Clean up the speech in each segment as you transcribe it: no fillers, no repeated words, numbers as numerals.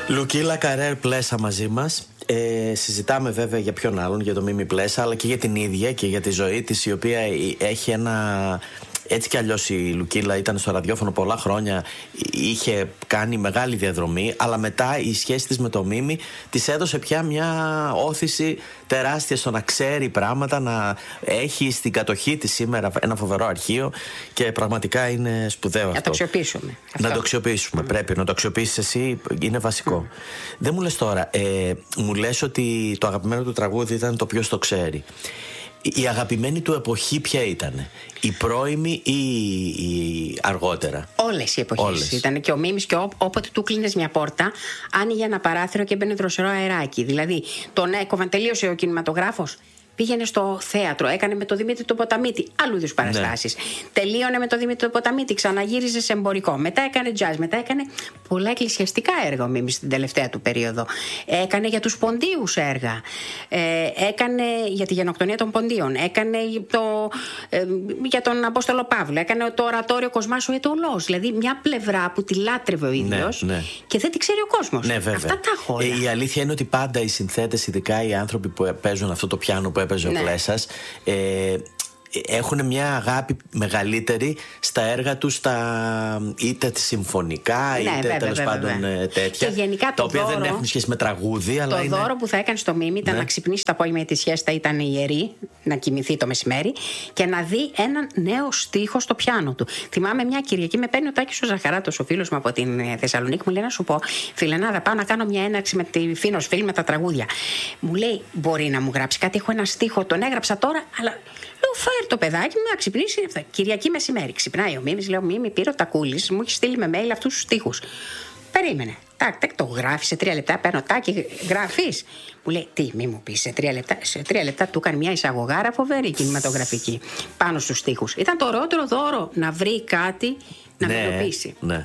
Λουκίλα Καρέρ Πλέσα μαζί μας. Συζητάμε βέβαια για ποιον άλλον, για το Μίμη Πλέσα, αλλά και για την ίδια και για τη ζωή της, η οποία έχει ένα... Έτσι κι αλλιώς η Λουκίλα ήταν στο ραδιόφωνο πολλά χρόνια, είχε κάνει μεγάλη διαδρομή, αλλά μετά η σχέση της με το Μίμη της έδωσε πια μια όθηση τεράστια στο να ξέρει πράγματα, να έχει στην κατοχή της σήμερα ένα φοβερό αρχείο και πραγματικά είναι σπουδαίο αυτό. Να το αξιοποιήσουμε. Να το αξιοποιήσουμε, πρέπει να το αξιοποιήσεις εσύ, είναι βασικό. Δεν μου λες τώρα, μου λες ότι το αγαπημένο του τραγούδι ήταν το Ποιος το ξέρει. Η αγαπημένη του εποχή ποια ήταν, η πρώιμη ή η αργότερα? Όλες οι εποχές ήταν. Και ο Μίμης, και όποτε του κλείνες μια πόρτα, άνοιγε ένα παράθυρο και μπαίνε δροσερό αεράκι. Δηλαδή, τον έκοβαν, τελείωσε ο κινηματογράφος, πήγαινε στο θέατρο, έκανε με το Δημήτρη το Ποταμίτη άλλου είδους παραστάσεις. Ναι. Τελείωνε με το Δημήτρη το Ποταμίτη, ξαναγύριζε σε εμπορικό. Μετά έκανε jazz, μετά έκανε πολλά εκκλησιαστικά έργα ο Μίμης στην τελευταία του περίοδο. Έκανε για τους ποντίους έργα. Έκανε για τη γενοκτονία των ποντίων. Έκανε για τον Απόστολο Παύλο. Έκανε το ορατόριο Κοσμάς ο Αιτωλός. Δηλαδή μια πλευρά που τη λάτρευε ο ίδιος, ναι, ναι, και δεν τη ξέρει ο κόσμος. Ναι, αυτά τα έχω όλα. Η αλήθεια είναι ότι πάντα οι συνθέτες, ειδικά οι άνθρωποι που παίζουν αυτό το πιάνο που έπαιζε ο Πλέσας, έχουν μια αγάπη μεγαλύτερη στα έργα τους, είτε συμφωνικά, είτε τέλος πάντων τέτοια. Και γενικά τα οποία δεν έχουν σχέση με τραγούδι, αλλά το δώρο που θα έκανε στο Μίμη ήταν να ξυπνήσει το απόγευμα, τη σιέστα ήταν ιερή, να κοιμηθεί το μεσημέρι και να δει έναν νέο στίχο στο πιάνο του. Θυμάμαι μια Κυριακή, με παίρνει ο Τάκης ο Ζαχαράτος, ο φίλος μου από την Θεσσαλονίκη, μου λέει να σου πω, φιλενάδα, πάω να κάνω μια έναρξη με τη Φίνος Φιλ με τα τραγούδια. Μου λέει, μπορεί να μου γράψει κάτι, έχω ένα στίχο, τον έγραψα τώρα, αλλά. Λέω, φέρ το παιδάκι μου να ξυπνήσει. Κυριακή μεσημέρι. Ξυπνάει ο Μίμης, λέω, Μίμη, πήρε ο Τακούλης, μου έχει στείλει με mail αυτούς τους στίχους. Περίμενε. Τάκ, το γράφει σε 3 λεπτά. Παίρνω Τάκη, γράφεις. Μου λέει, τι, μη μου πει σε 3 λεπτά. Σε 3 λεπτά του έκανε μια εισαγωγάρα φοβερή κινηματογραφική πάνω στους στίχους. Ήταν το ωραιότερο δώρο να βρει κάτι να μελοποιήσει. Ναι.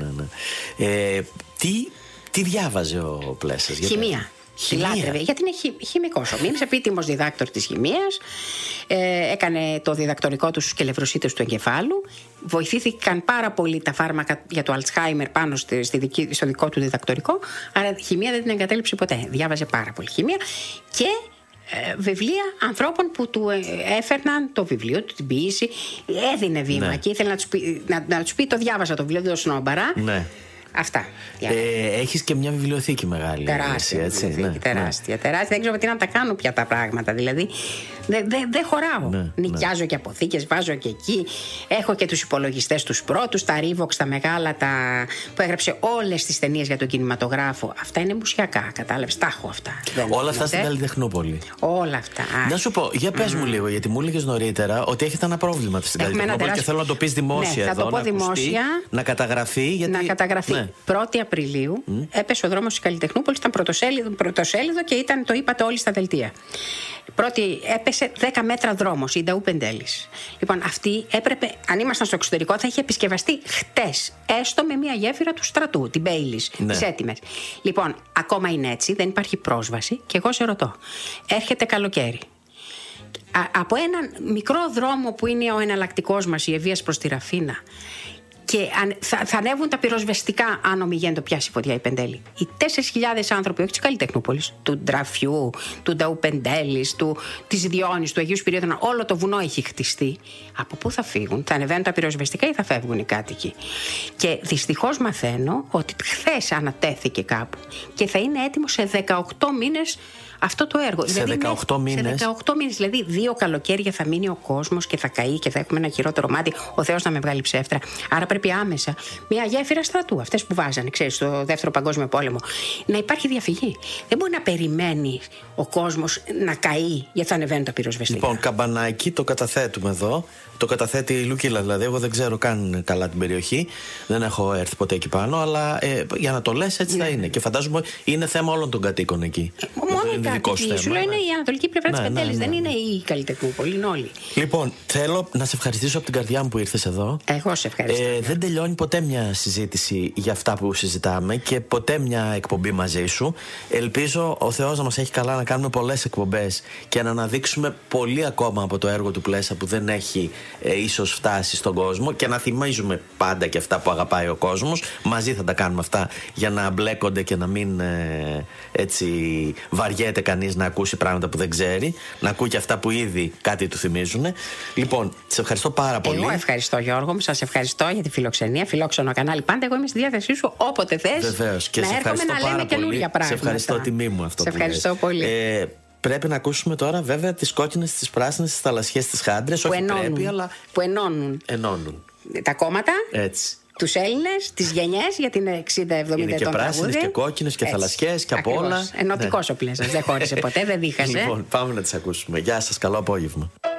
Τι διάβαζε ο Πλέσας? Χημεία. Λάτρευε, γιατί είναι χημικός ο Μίμης, επίτιμος διδάκτορ της χημείας. Έκανε το διδακτορικό του στους κελευροσίτες του εγκεφάλου. Βοηθήθηκαν πάρα πολύ τα φάρμακα για το Αλτσχάιμερ πάνω στο δικό του διδακτορικό. Άρα η χημεία δεν την εγκατέλειψε ποτέ. Διάβαζε πάρα πολύ χημεία και βιβλία ανθρώπων που του έφερναν το βιβλίο του, την ποίηση. Έδινε βήμα και ήθελε να τους πει, το διάβασα το βιβλίο, δεν το σνόμπαρα. Ναι. Αυτά. Έχεις και μια βιβλιοθήκη μεγάλη. Τεράστια. Έτσι, τεράστια. Δεν ξέρω τι να τα κάνω πια τα πράγματα. Δηλαδή δεν χωράω. Νοικιάζω και αποθήκες, βάζω και εκεί. Έχω και τους υπολογιστές τους πρώτους, τα Revox, τα μεγάλα, που έγραψε όλες τις ταινίες για τον κινηματογράφο. Αυτά είναι μουσιακά, κατάλαβες. Τα έχω αυτά. Όλα αυτά στην Καλλιτεχνούπολη. Όλα αυτά. Να σου πω, για πες μου λίγο, γιατί μου έλεγες νωρίτερα ότι έχετε ένα πρόβλημα στην Καλλιτεχνούπολη και θέλω να το πεις δημόσια εδώ. Θα το πω δημόσια. Να καταγραφεί. Να καταγραφεί. 1η Απριλίου έπεσε ο δρόμος της Καλλιτεχνούπολης, ήταν πρωτοσέλιδο και το είπατε όλοι στα δελτία. Πρώτη έπεσε 10 μέτρα δρόμος, η Νταού Πεντέλης. Λοιπόν, αυτή έπρεπε, αν ήμασταν στο εξωτερικό, θα είχε επισκευαστεί χτες, έστω με μια γέφυρα του στρατού, την Μπέιλις, τις έτοιμες. Λοιπόν, ακόμα είναι έτσι, δεν υπάρχει πρόσβαση και εγώ σε ρωτώ, έρχεται καλοκαίρι. Από έναν μικρό δρόμο που είναι ο εναλλακτικός μας, η Ευβοίας προς τη Ραφίνα, και θα ανέβουν τα πυροσβεστικά αν ομιγέν το πιάσει φωτιά η Πεντέλη. Οι 4.000 άνθρωποι, όχι της Καλλιτεχνούπολης, του Ντραφιού, του Νταού Πεντέλης, της Διόνης, του Αγίου Σπυρίδωνα, όλο το βουνό έχει χτιστεί. Από πού θα φύγουν? Θα ανεβαίνουν τα πυροσβεστικά ή θα φεύγουν οι κάτοικοι? Και δυστυχώς μαθαίνω ότι χθες ανατέθηκε κάπου και θα είναι έτοιμο σε 18 μήνες αυτό το έργο. Σε 18 μήνες. Σε 18 μήνες, δηλαδή 2 καλοκαίρια θα μείνει ο κόσμος και θα καεί και θα έχουμε ένα χειρότερο μάτι. Ο Θεός να με βγάλει ψεύτρα. Άρα πρέπει άμεσα μια γέφυρα στρατού, αυτές που βάζανε, ξέρεις, στο Δεύτερο Παγκόσμιο Πόλεμο, να υπάρχει διαφυγή. Δεν μπορεί να περιμένει ο κόσμος να καεί γιατί θα ανεβαίνουν τα πυροσβεστικά. Λοιπόν, καμπανάκι το καταθέτουμε εδώ. Το καταθέτει η Λουκίλα, δηλαδή. Εγώ δεν ξέρω καν καλά την περιοχή. Δεν έχω έρθει ποτέ εκεί πάνω, αλλά για να το λες έτσι θα είναι. Και φαντάζομαι είναι θέμα όλων των κατοίκων εκεί. Μόνο είναι δικό σου θέμα. Σου λέω είναι η ανατολική πλευρά της Πεντέλης, δεν είναι η Καλλιτεχνούπολη, είναι όλοι. Λοιπόν, θέλω να σε ευχαριστήσω από την καρδιά μου που ήρθες εδώ. Εγώ σε ευχαριστώ. Δεν τελειώνει ποτέ μια συζήτηση για αυτά που συζητάμε και ποτέ μια εκπομπή μαζί σου. Ελπίζω ο Θεός να μας έχει καλά να κάνουμε πολλές εκπομπές και να αναδείξουμε πολύ ακόμα από το έργο του Πλέσα που δεν έχει ίσως φτάσει στον κόσμο και να θυμίζουμε πάντα και αυτά που αγαπάει ο κόσμος. Μαζί θα τα κάνουμε αυτά για να μπλέκονται και να μην έτσι βαριέται κανείς να ακούσει πράγματα που δεν ξέρει, να ακούει και αυτά που ήδη κάτι του θυμίζουν. Λοιπόν, σε ευχαριστώ πάρα πολύ. Εγώ ευχαριστώ, Γιώργο μου, σας ευχαριστώ για τη φιλοξενία. Φιλόξενο κανάλι πάντα. Εγώ είμαι στη διάθεσή σου όποτε θες. Βεβαίως. Και να σε ευχαριστώ να λέμε καινούργια πράγματα. Σε ευχαριστώ, τιμή μου αυτό. Σε ευχαριστώ πολύ. Πρέπει να ακούσουμε τώρα βέβαια τις κόκκινες, τις πράσινες, τις θαλασσιές, τις χάντρες. Όχι πρέπει, αλλά. Που ενώνουν. Τα κόμματα. Έτσι. Τους Έλληνες, τις γενιές για την 60-70 είναι και πράσινες και κόκκινες και θαλασσιές και απ' όλα. Ενωτικός ο Πλέσας. Δεν χώρισε ποτέ, δεν δίχασε. Λοιπόν, πάμε να τις ακούσουμε. Γεια σας, καλό απόγευμα.